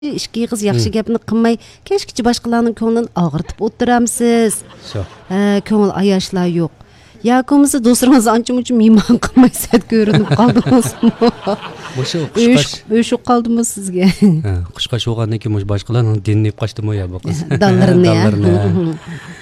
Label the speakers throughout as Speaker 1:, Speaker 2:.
Speaker 1: ishki qiz yaxshi gapni qilmay, kechgacha boshqalarning ko'nglini og'irtib o'tiramsiz. Ko'ngil ayashlar yo'q. Yakomizda do'stlarimiz ancha-muncha mehmon qilmaysat ko'rinib qoldingizmi? O'sha qoldimi sizga?
Speaker 2: Qushqash bo'lgandan keyin boshqalarning dinlab qochdimi yo bu qiz?
Speaker 1: Dallarini.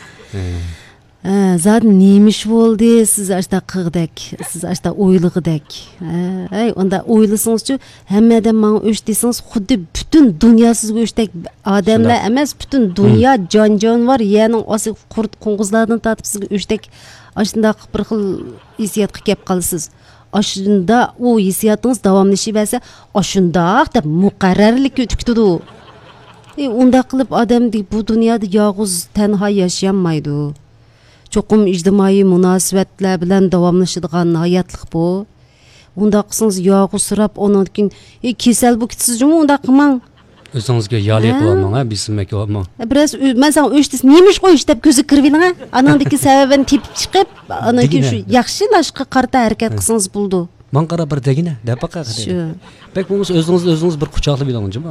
Speaker 1: Zaten neymiş oldu siz açta qığdak, siz açta oylıqdak. Onda oylasınızçı hemmeden bana öş desiniz, xuddi bütün dünya sizga öştek adamlar emas, bütün dünya can var. Yani asıl qurt qo'ng'izlardan tatib sizga öştek aşında bir xil hissiyatga kelib qalsiz. Aşında o hissiyatınız davamlaşıversa, aşındaq deb muqarrarlik kutdi. Onda qilib adam bu dunyoda yolg'iz tanho yaşayamaydi. Çoxum ijtimoiy munosabatlar bilan davomlashadigan hayotlik bu. Unda qilsangiz yog'i surab, ondan keyin kasal bu kitsizmi, unda qilmang.
Speaker 2: O'zingizga yoliq bo'lmang, bisimmak bo'lmang.
Speaker 1: Biraz masalan o'shtis nemish qo'yish deb ko'zi kirviling, anandagi sababini tepib chiqib, ana keyin shu yaxshilashga qarata harakat qilsangiz bo'ldi.
Speaker 2: Men qarab bir degina, deb qaqadi. Shu. Bek bo'lmasa o'zingiz bir quchoqlab bilangiz.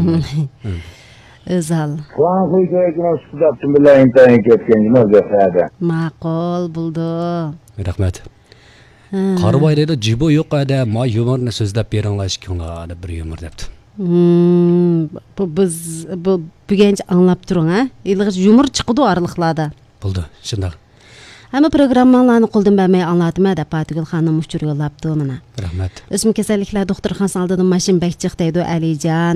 Speaker 1: Özal. Ma'qul bo'ldi.
Speaker 2: Rahmat. Qarvoydada jibo yo'q edi, ma yumorni so'zlab beringlar ko'ngilga bir yumor debdi.
Speaker 1: Biz bu buguncha anglab turing, ha? Ilg'iz yumor chiqdi oraliqlarda.
Speaker 2: Bo'ldi, shunday.
Speaker 1: Hamma programmalarni qo'ldan bermay anglatma deb Fatigul xonim uchur yo'llabdi mana.
Speaker 2: Rahmat.
Speaker 1: O'smi kasalliklar doktorxonasi oldidan mashin bekchiq deydi Alijon.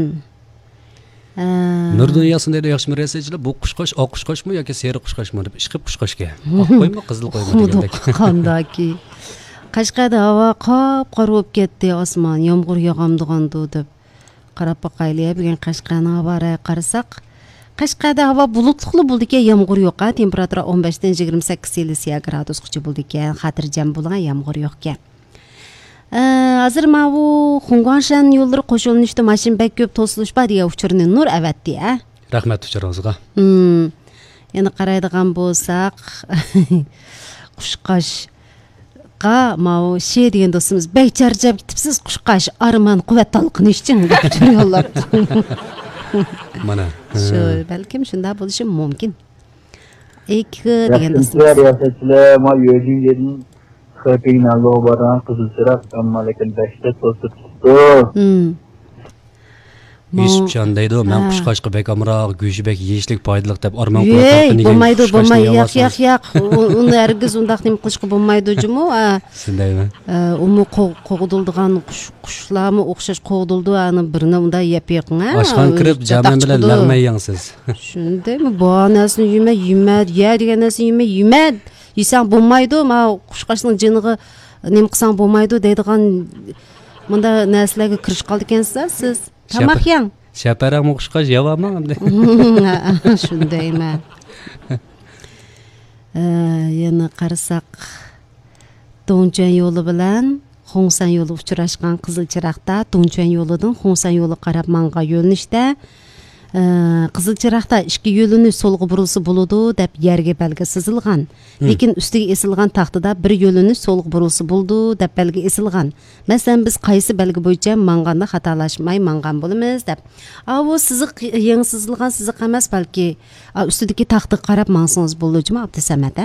Speaker 2: Nur dunyosida yaxshi murassachilar bu qushqosh oq qushqoshmi yoki sariq qushqoshmi deb ishqib qushqoshga. Oq qo'ymi, qizil qo'ymi degandek.
Speaker 1: Qandaki. Qashqada havo qop-qora bo'lib ketdi, osmon yomg'ir yog'amdig'andi deb qarab boqaylik. Bugun Qashqani havoga qarasak, Qashqada havo bulutli bo'ldi ekan, yomg'ir yo'q. Temperatura 15 dan 28 Selsiya gradusgacha bo'ldi ekan. Xotirjam bo'lgan, yomg'ir yo'q ekan. Hazır bu Xunganshan yo'llari qo'shilishda mashin bek ko'p to'silish bor degan uchurni Nur avatdi, ha?
Speaker 2: Rahmat uchuringizga.
Speaker 1: Yana qaraydigan bo'lsak, Qushqashga mau şey degan do'stimiz bek charchab ketibsiz, Qushqash armon quvvat talqinish uchun uchur yo'llab.
Speaker 2: Mana.
Speaker 1: Shu balkim shunda bo'lishi mumkin. Degan do'stimiz.
Speaker 3: Kırpina lobaran kızılçırak ama lekin beşte tosup tuttu.
Speaker 2: Yusuf Şandaydı, men qushqoshga bek amroq, go'shibek yeyishlik foydali deb armon qilib
Speaker 1: bo'lmaydi, yo'q. Uni hargiz undaq nima qilishga bo'lmaydi jumu.
Speaker 2: Shundaymi?
Speaker 1: Uni qo'g'dildigan qushlarmi o'xshash qo'g'dildi, ani birini unda yeb yiqing, ha?
Speaker 2: Oshxon kirib jaman bilan lag'may yangsiz.
Speaker 1: Shundaymi? Bu narsani yema, degan narsani yema. Yesang bo'lmaydi, ma qushqoshning jiniga nima qilsang bo'lmaydi deydigan bunda narsalarga kirish qoldi ekansiz siz. Tamoq yeng.
Speaker 2: Shaparang qushqosh yeyapman endi.
Speaker 1: Shundaymi? Yana qarasak Do'ngchan yo'li bilan Xongsan yo'li uchrashgan Qizilchiroqda Do'ngchan yo'lidan Xongsan yo'li qarab manga yo'linishda Qizilchiroqda ikki yo'lini so'lga burilsa bo'ladi deb yerga belgi sızilgan. Lekin ustiga esilgan taxtada bir yo'lini so'lga burilsa bo'ldi deb belgi esilgan. Masalan biz qaysi belgi bo'yicha manganda xatolashmay mangan bo'lamiz deb. Bu siziq yangi sızilgan siziq emas balki ustidagi taxtga qarab mangsangiz bo'ladi-mi Abdusamad?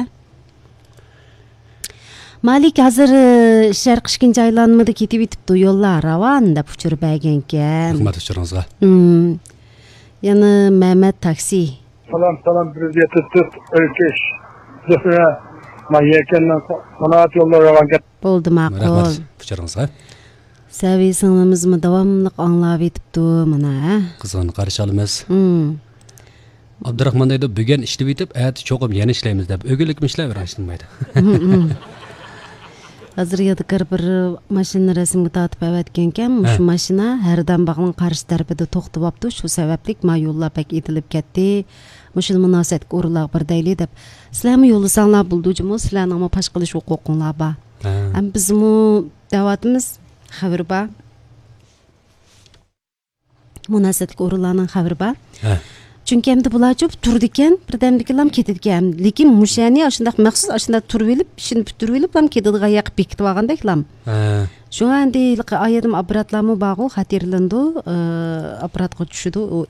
Speaker 1: Malik hozir sharq ishkin aylanmada ketib yetibdi, yo'llar ravon deb uchirib bergan ekan.
Speaker 2: Rahmat uchuringizga.
Speaker 1: Yana Mehmet taksi.
Speaker 3: Salam prezident Ölkeş. Zöhre Mayyeken'den kanaat yolları olan
Speaker 1: Bo'ldi ma'qul.
Speaker 2: Rahmat uchuringizga.
Speaker 1: Saviy singlimizmi davomli anglab yetibdi mana.
Speaker 2: Qizg'in qarshi olamiz. Abdurahmon deydi, bugun ishlab yetib, ati cho'qim yana ishlaymiz deb o'gilikmi ishlayverishmaydi.
Speaker 1: Hozir yadikar bir mashina rasmga tortib avatgan ekan, shu mashina Hardan bog'ning qarshi tarafida to'xtab olibdi, shu sababli ma yo'llar pek etilib ketdi. Mushul munosabatga o'rinlar bir deyli deb. Sizlarmi yo'llasanglar bo'ldi-jimi, sizlarning pash qilish huquqinglar bor. Ham bizmi davatimiz xabar bor. Munosabatga o'rinlarning xabar bor. Çünkü hem de bularca turdiken birdemdiki lam ketediken. Lekin muşani aşındak maksus aşında turvelip, işini pütürvelip lam ketediga yak bekitip algandek lam. Şuna endi ayırım aparatlarımı bağlı xatirlendi, aparatga düşüdü.